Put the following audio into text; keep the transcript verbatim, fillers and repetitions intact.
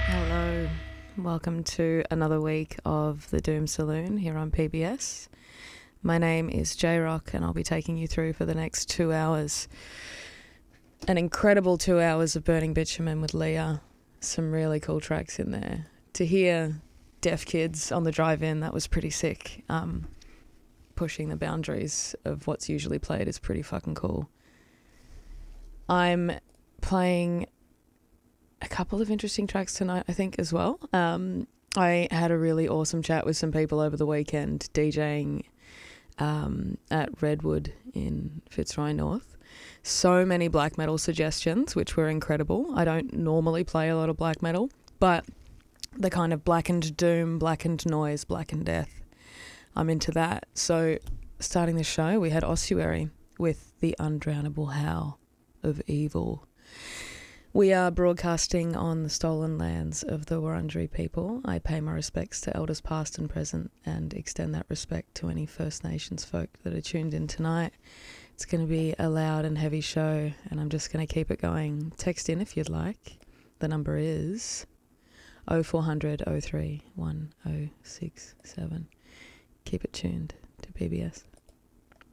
Hello, welcome to another week of the Doom Saloon here on P B S. My name is J-Rock and I'll be taking you through for the next two hours. An incredible two hours of Burning Bitumen with Leah. Some really cool tracks in there. To hear Deaf Kids on the drive-in, that was pretty sick. Um, pushing the boundaries of what's usually played is pretty fucking cool. I'm playing a couple of interesting tracks tonight, I think, as well. Um, I had a really awesome chat with some people over the weekend DJing um, at Redwood in Fitzroy North. So many black metal suggestions, which were incredible. I don't normally play a lot of black metal, but the kind of blackened doom, blackened noise, blackened death, I'm into that. So starting the show, we had Ossuary with The Undrownable Howl of Evil. We are broadcasting on the stolen lands of the Wurundjeri people. I pay my respects to elders past and present and extend that respect to any First Nations folk that are tuned in tonight. It's going to be a loud and heavy show and I'm just going to keep it going. Text in if you'd like. The number is oh four hundred oh three one oh six seven. Keep it tuned to P B S.